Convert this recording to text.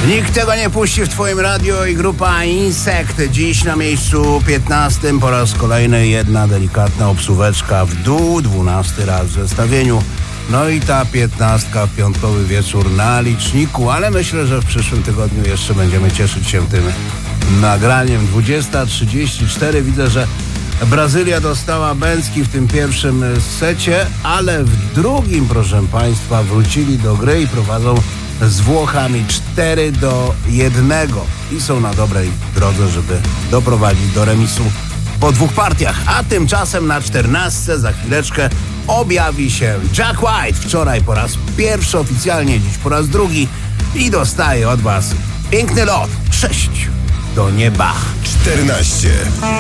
Nikt tego nie puści w twoim radio i grupa Insekt. Dziś na miejscu 15 po raz kolejny jedna delikatna obsuweczka w dół, 12 raz w zestawieniu. No i ta 15 w piątkowy wieczór na liczniku, ale myślę, że w przyszłym tygodniu jeszcze będziemy cieszyć się tym nagraniem. 20:34. Widzę, że Brazylia dostała bęcki w tym pierwszym secie, ale w drugim, proszę Państwa, wrócili do gry i prowadzą z Włochami 4-1 i są na dobrej drodze, żeby doprowadzić do remisu po dwóch partiach. A tymczasem na 14 za chwileczkę objawi się Jack White. Wczoraj po raz pierwszy oficjalnie, dziś po raz drugi i dostaje od Was piękny lot. 6 do nieba. 14.